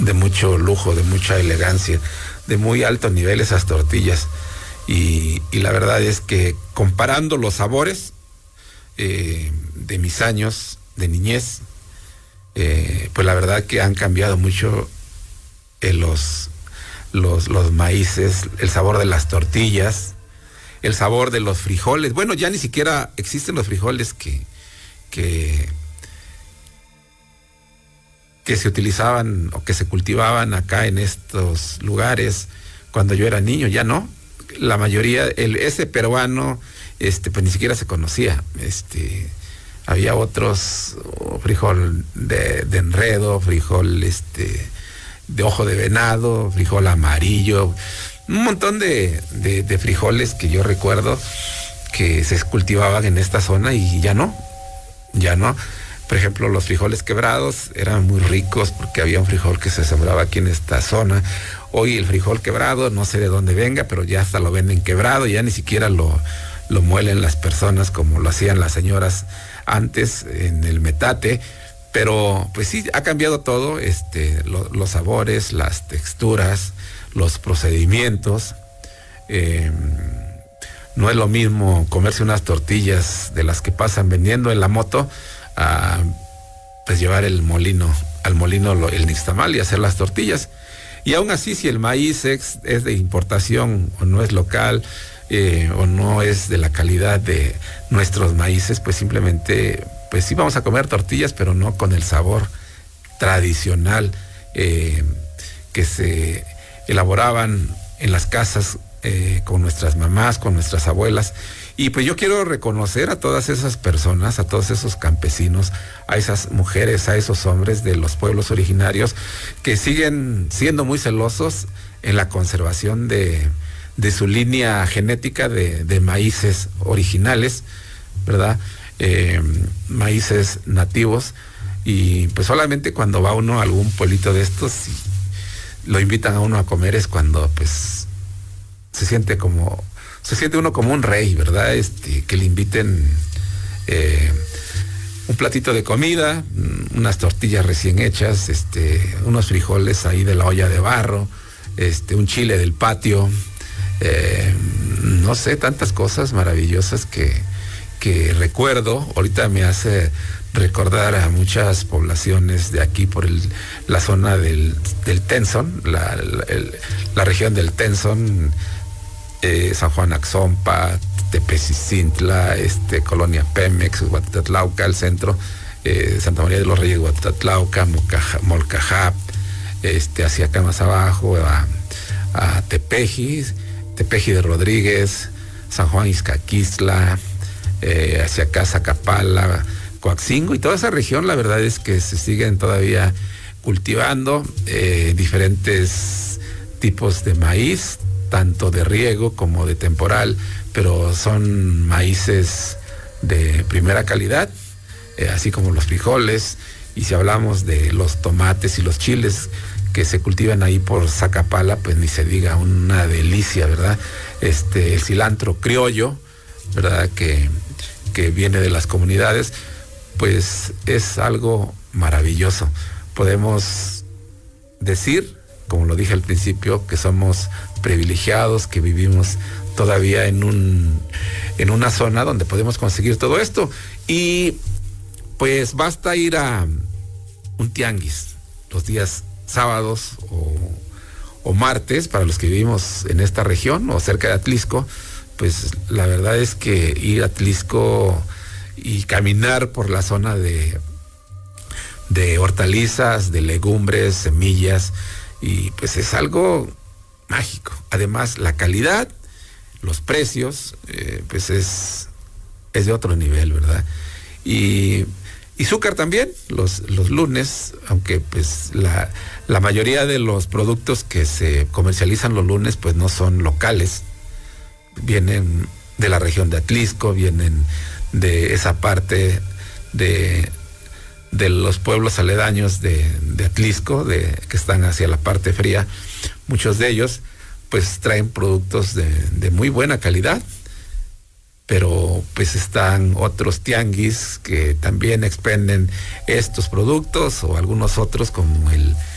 de mucho lujo, de mucha elegancia, de muy alto nivel esas tortillas. Y la verdad es que comparando los sabores de mis años de niñez, pues la verdad que han cambiado mucho los maíces, el sabor de las tortillas, el sabor de los frijoles. Bueno, ya ni siquiera existen los frijoles que se utilizaban o que se cultivaban acá en estos lugares cuando yo era niño, ya no. La mayoría, ese peruano, pues ni siquiera se conocía. Había otros, frijol de enredo, frijol de ojo de venado, frijol amarillo, un montón de frijoles que yo recuerdo que se cultivaban en esta zona y ya no. Por ejemplo, los frijoles quebrados eran muy ricos porque había un frijol que se sembraba aquí en esta zona. Hoy el frijol quebrado, no sé de dónde venga, pero ya hasta lo venden quebrado, ya ni siquiera lo muelen las personas como lo hacían las señoras antes en el metate. Pero pues sí, ha cambiado todo, los sabores, las texturas, los procedimientos. No es lo mismo comerse unas tortillas de las que pasan vendiendo en la moto a pues llevar al molino el nixtamal y hacer las tortillas. Y aún así, si el maíz es de importación o no es local, o no es de la calidad de nuestros maíces, pues simplemente, pues sí vamos a comer tortillas, pero no con el sabor tradicional que se elaboraban en las casas con nuestras mamás, con nuestras abuelas. Y pues yo quiero reconocer a todas esas personas, a todos esos campesinos, a esas mujeres, a esos hombres de los pueblos originarios que siguen siendo muy celosos en la conservación de su línea genética de maíces originales, ¿verdad? Maíces nativos. Y pues solamente cuando va uno a algún pueblito de estos y lo invitan a uno a comer es cuando pues se siente uno como un rey, ¿verdad? Que le inviten un platito de comida, unas tortillas recién hechas, unos frijoles ahí de la olla de barro, un chile del patio, no sé, tantas cosas maravillosas que recuerdo. Ahorita me hace recordar a muchas poblaciones de aquí por la zona del Tenzon, la región del Tenzon, San Juan Axompa, Tepecicintla, Colonia Pemex, Huatatlauca, el centro, Santa María de los Reyes, Huatatlauca, Molcajap, hacia acá más abajo, a Tepeji de Rodríguez, San Juan Izcaquistla, hacia acá Zacapala, Coaxingo, y toda esa región, la verdad es que se siguen todavía cultivando diferentes tipos de maíz, tanto de riego como de temporal, pero son maíces de primera calidad, así como los frijoles. Y si hablamos de los tomates y los chiles que se cultivan ahí por Zacapala, pues ni se diga, una delicia, ¿verdad? El cilantro criollo, ¿verdad? Que viene de las comunidades, pues es algo maravilloso. Podemos decir, como lo dije al principio, que somos privilegiados, que vivimos todavía en una zona donde podemos conseguir todo esto. Y pues basta ir a un tianguis los días sábados o martes, para los que vivimos en esta región o cerca de Atlisco. Pues la verdad es que ir a Atlisco y caminar por la zona de hortalizas, de legumbres, semillas, y pues es algo mágico. Además, la calidad, los precios, pues es de otro nivel, ¿verdad? Y Zúcar también, los lunes, aunque pues la mayoría de los productos que se comercializan los lunes pues no son locales, vienen de la región de Atlisco, vienen de esa parte de los pueblos aledaños de Atlisco, que están hacia la parte fría. Muchos de ellos pues traen productos de muy buena calidad, pero pues están otros tianguis que también expenden estos productos o algunos otros, como